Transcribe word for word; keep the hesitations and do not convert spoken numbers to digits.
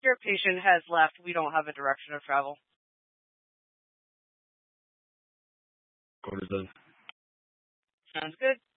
your patient has left, we don't have a direction of travel. Cortisone. Sounds good.